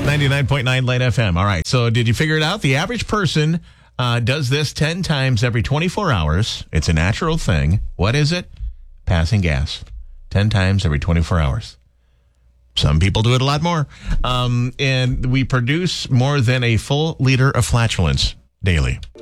99.9 Lane FM. All right. So did you figure it out? The average person does this 10 times every 24 hours. It's a natural thing. What is it? Passing gas. 10 times every 24 hours. Some people do it a lot more. And we produce more than a full liter of flatulence daily.